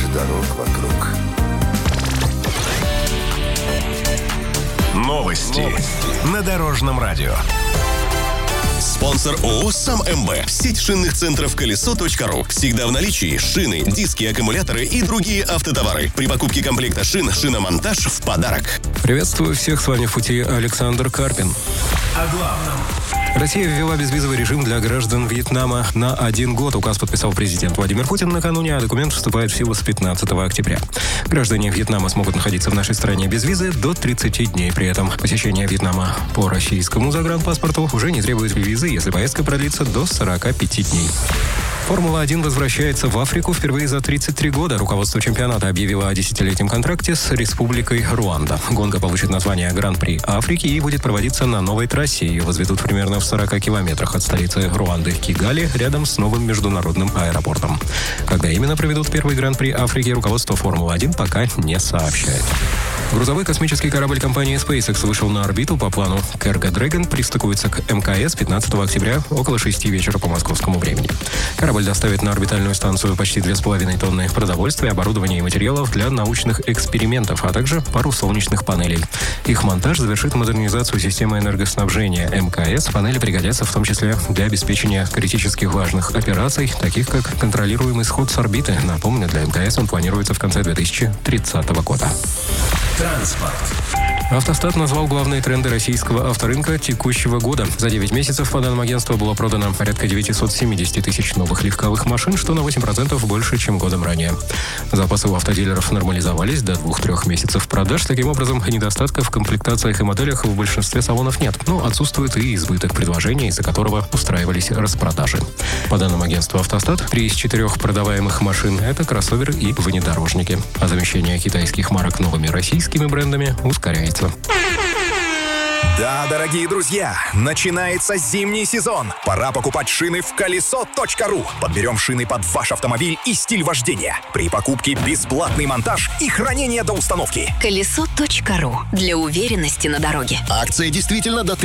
дорог вокруг. Новости на Дорожном радио. Спонсор ООО «Сам МБ». Сеть шинных центров «Колесо.ру». Всегда в наличии шины, диски, аккумуляторы и другие автотовары. При покупке комплекта шин шиномонтаж в подарок. Приветствую всех, с вами в пути Александр Карпин. О главном. Россия ввела безвизовый режим для граждан Вьетнама на 1 год. Указ подписал президент Владимир Путин накануне, а документ вступает в силу с 15 октября. Граждане Вьетнама смогут находиться в нашей стране без визы до 30 дней. При этом посещение Вьетнама по российскому загранпаспорту уже не требует визы, если поездка продлится до 45 дней. Формула-1 возвращается в Африку впервые за 33 года. Руководство чемпионата объявило о 10-летнем контракте с Республикой Руанда. Гонка получит название Гран-при Африки и будет проводиться на новой трассе. Ее возведут примерно в 40 километрах от столицы Руанды Кигали, рядом с новым международным аэропортом. Когда именно проведут первый Гран-при Африки, руководство Формулы-1 пока не сообщает. Грузовой космический корабль компании SpaceX вышел на орбиту по плану. Cargo Dragon пристыкуется к МКС 15 октября около 6 вечера по московскому времени. Корабль доставит на орбитальную станцию почти 2,5 тонны продовольствия, оборудования и материалов для научных экспериментов, а также пару солнечных панелей. Их монтаж завершит модернизацию системы энергоснабжения МКС. Панели пригодятся в том числе для обеспечения критических важных операций, таких как контролируемый сход с орбиты. Напомню, для МКС он планируется в конце 2030 года. Транспорт. «Автостат» назвал главные тренды российского авторынка текущего года. За 9 месяцев, по данным агентства, было продано порядка 970 тысяч новых легковых машин, что на 8% больше, чем годом ранее. Запасы у автодилеров нормализовались до 2-3 месяцев продаж. Таким образом, недостатков в комплектациях и моделях в большинстве салонов нет. Но отсутствует и избыток предложений, из-за которого устраивались распродажи. По данным агентства «Автостат», 3 из 4 продаваемых машин – это кроссоверы и внедорожники. А замещение китайских марок новыми российскими брендами ускоряется. Да, дорогие друзья, начинается зимний сезон. Пора покупать шины в Колесо.ру. Подберем шины под ваш автомобиль и стиль вождения. При покупке бесплатный монтаж и хранение до установки. Колесо.ру. Для уверенности на дороге. Акция действительно до